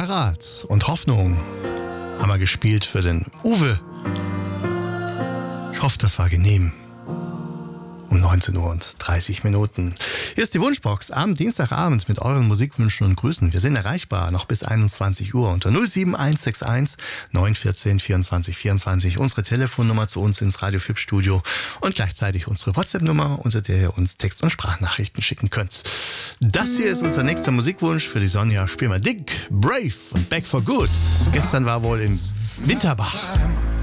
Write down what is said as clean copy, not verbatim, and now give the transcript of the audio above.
Heirat und Hoffnung haben wir gespielt für den Uwe. Ich hoffe, das war genehm. Um 19:30 Uhr. Hier ist die Wunschbox am Dienstagabend mit euren Musikwünschen und Grüßen. Wir sind erreichbar noch bis 21 Uhr unter 07161 914 24 24. Unsere Telefonnummer zu uns ins Radio FIP Studio und gleichzeitig unsere WhatsApp-Nummer, unter der ihr uns Text- und Sprachnachrichten schicken könnt. Das hier ist unser nächster Musikwunsch für die Sonja. Spielen wir Dick, Brave und Back for Good. Gestern war wohl im Winterbach.